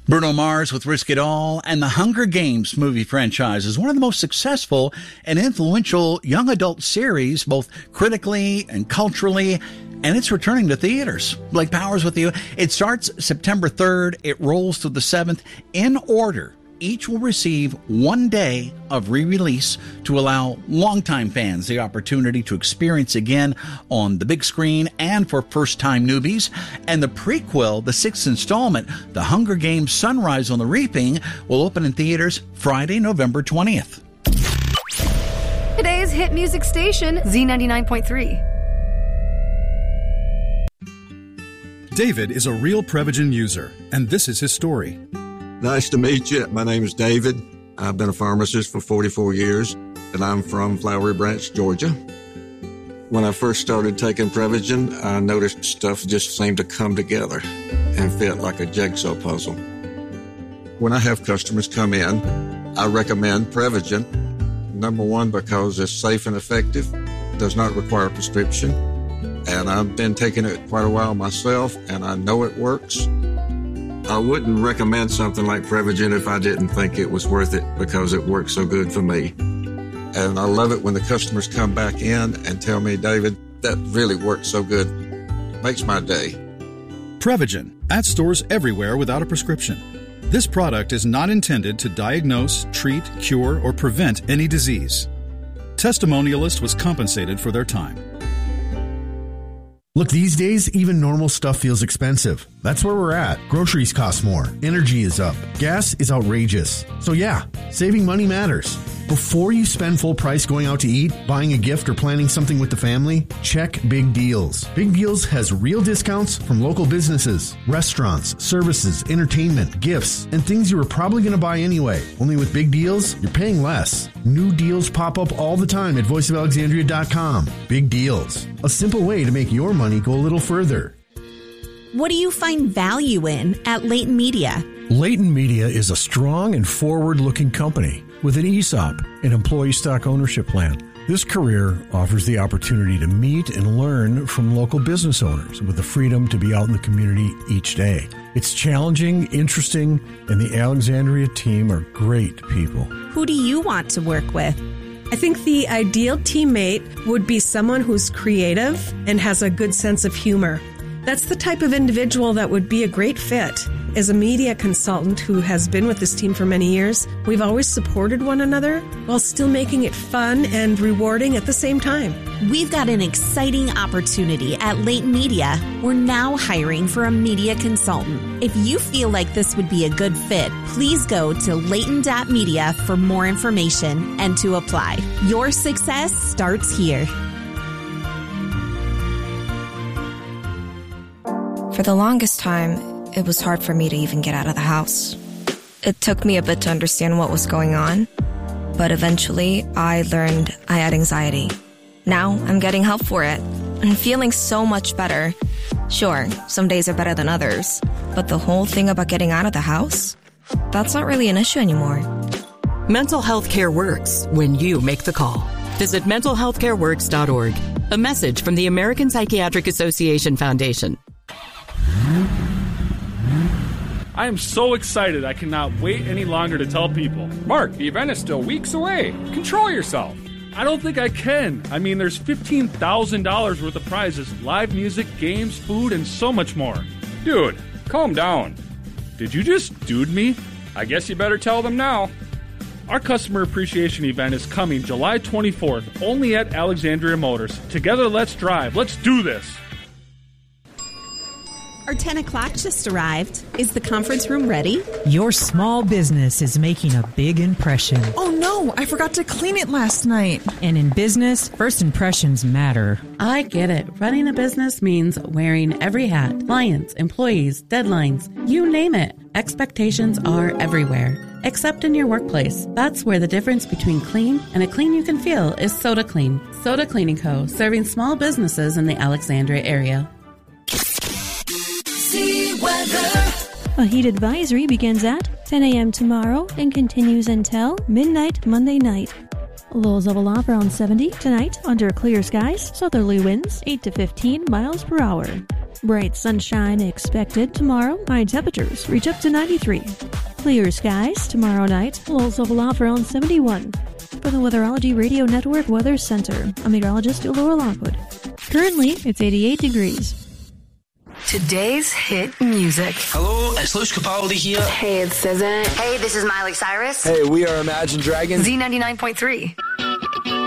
Bruno Mars with Risk It All and the Hunger Games movie franchise is one of the most successful and influential young adult series, both critically and culturally, and it's returning to theaters. Blake Powers with you. It starts September 3rd. It rolls through the 7th in order. Each will receive 1 day of re-release to allow longtime fans the opportunity to experience again on the big screen and for first-time newbies. And the prequel, the 6th installment, The Hunger Games Sunrise on the Reaping, will open in theaters Friday, November 20th. Today's hit music station, Z99.3. David is a real Prevagen user, and this is his story. Nice to meet you. My name is David. I've been a pharmacist for 44 years, and I'm from Flowery Branch, Georgia. When I first started taking Prevagen, I noticed stuff just seemed to come together and fit like a jigsaw puzzle. When I have customers come in, I recommend Prevagen. Number one, because it's safe and effective, does not require a prescription, and I've been taking it quite a while myself, and I know it works. I wouldn't recommend something like Prevagen if I didn't think it was worth it because it works so good for me. And I love it when the customers come back in and tell me, David, that really works so good. Makes my day. Prevagen, at stores everywhere without a prescription. This product is not intended to diagnose, treat, cure, or prevent any disease. Testimonialist was compensated for their time. Look, these days, even normal stuff feels expensive. That's where we're at. Groceries cost more. Energy is up. Gas is outrageous. So yeah, saving money matters. Before you spend full price going out to eat, buying a gift, or planning something with the family, check Big Deals. Big Deals has real discounts from local businesses, restaurants, services, entertainment, gifts, and things you were probably going to buy anyway. Only with Big Deals, you're paying less. New deals pop up all the time at voiceofalexandria.com. Big Deals. A simple way to make your money go a little further. What do you find value in at Leighton Media? Leighton Media is a strong and forward-looking company with an ESOP, an employee stock ownership plan. This career offers the opportunity to meet and learn from local business owners with the freedom to be out in the community each day. It's challenging, interesting, and the Alexandria team are great people. Who do you want to work with? I think the ideal teammate would be someone who's creative and has a good sense of humor. That's the type of individual that would be a great fit. As a media consultant who has been with this team for many years, we've always supported one another while still making it fun and rewarding at the same time. We've got an exciting opportunity at Leighton Media. We're now hiring for a media consultant. If you feel like this would be a good fit, please go to leighton.media for more information and to apply. Your success starts here. For the longest time, it was hard for me to even get out of the house. It took me a bit to understand what was going on, but eventually I learned I had anxiety. Now I'm getting help for it and feeling so much better. Sure, some days are better than others, but the whole thing about getting out of the house, that's not really an issue anymore. Mental health care works when you make the call. Visit mentalhealthcareworks.org. A message from the American Psychiatric Association Foundation. I am so excited I cannot wait any longer to tell people. Mark, the event is still weeks away. Control yourself. I don't think I can. I mean, there's $15,000 worth of prizes, live music, games, food, and so much more. Dude, calm down. Did you just dude me? I guess you better tell them now. Our customer appreciation event is coming July 24th, only at Alexandria Motors. Together, let's drive. Let's do this. Our 10 o'clock just arrived. Is the conference room ready? Your small business is making a big impression. Oh no, I forgot to clean it last night. And in business, first impressions matter. I get it. Running a business means wearing every hat. Clients, employees, deadlines, you name it. Expectations are everywhere, except in your workplace. That's where the difference between clean and a clean you can feel is Soda Clean. Soda Cleaning Co., serving small businesses in the Alexandria area. A heat advisory begins at 10 a.m. tomorrow and continues until midnight Monday night. Lows level off around 70 tonight under clear skies, southerly winds 8 to 15 miles per hour. Bright sunshine expected tomorrow. High temperatures reach up to 93. Clear skies tomorrow night. Lows will off around 71. For the Weatherology Radio Network Weather Center, I'm meteorologist Laura Lockwood. Currently, it's 88 degrees. Today's hit music. Hello, it's Luce Capaldi here. Hey, it's SZA. Hey, this is Miley Cyrus. Hey, we are Imagine Dragons. Z99.3.